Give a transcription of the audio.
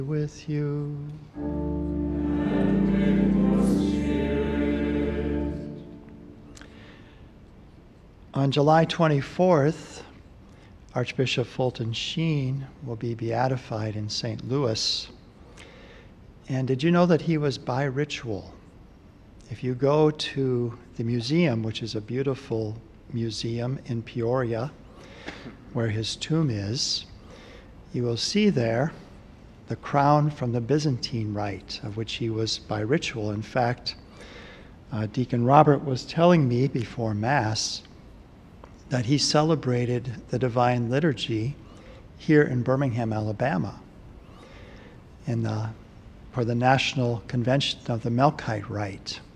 with you. On July 24th, Archbishop Fulton Sheen will be beatified in St. Louis. And did you know that he was biritual? If you go to the museum, which is a beautiful museum in Peoria, where his tomb is, you will see there the crown from the Byzantine Rite, of which he was biritual. In fact, Deacon Robert was telling me before Mass that he celebrated the Divine Liturgy here in Birmingham, Alabama, for the National Convention of the Melkite Rite.